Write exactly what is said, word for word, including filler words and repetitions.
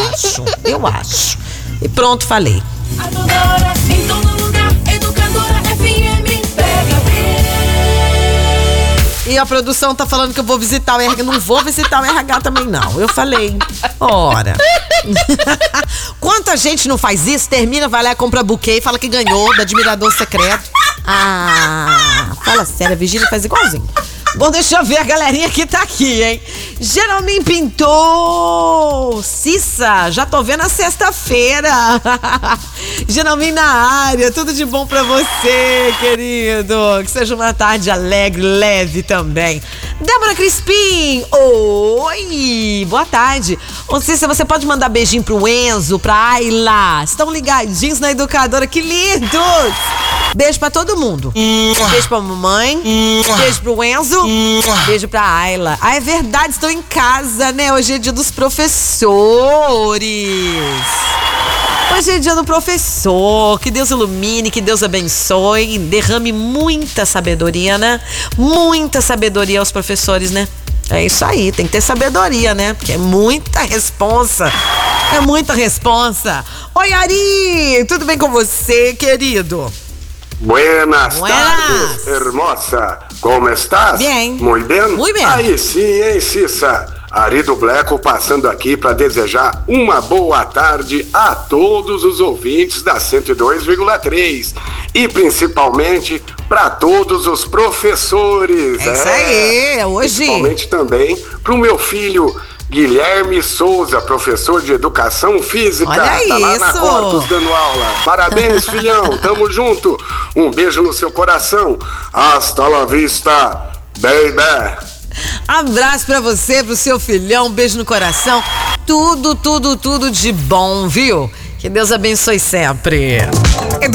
acho, eu acho. E pronto, falei. A toda hora, em todo lugar, Educadora F M, pega bem. E a produção tá falando que eu vou visitar o R H. Não vou visitar o R H também, não. Eu falei. Ora. Quanta gente não faz isso? Termina, vai lá, compra buquê e fala que ganhou do admirador secreto. Ah, fala sério, a Virgínia faz igualzinho. Bom, deixa eu ver a galerinha que tá aqui, hein? Geralmente pintou. Cissa, já tô vendo a sexta-feira. Geralmente na área, tudo de bom pra você, querido. Que seja uma tarde alegre, leve também. Débora Crispim, oi, boa tarde. Ô Cissa, você pode mandar beijinho pro Enzo, pra Ayla. Estão ligadinhos na Educadora, que lindos. Beijo pra todo mundo. Beijo pra mamãe. Beijo pro Enzo. Beijo pra Ayla. Ah, é verdade, estão em casa, né? Hoje é dia dos professores. Hoje é dia do professor. Que Deus ilumine, que Deus abençoe. Derrame muita sabedoria, né? Muita sabedoria aos professores, né? É isso aí, tem que ter sabedoria, né? Porque é muita responsa. É muita responsa. Oi, Ari! Tudo bem com você, querido? Buenas, Buenas tardes, hermosa. Como estás? Bien. Muy bem? Muy bien. Aí sim, hein, Cissa? Ari do Bleco passando aqui para desejar uma boa tarde a todos os ouvintes da cento e dois vírgula três e principalmente para todos os professores. É isso aí, hoje. Principalmente também para o meu filho Guilherme Souza, professor de Educação Física. Olha tá lá na isso. Corpus dando aula. Parabéns, filhão. Tamo junto. Um beijo no seu coração. Hasta la vista, baby. Abraço pra você, pro seu filhão, um beijo no coração. Tudo, tudo, tudo de bom, viu? Que Deus abençoe sempre.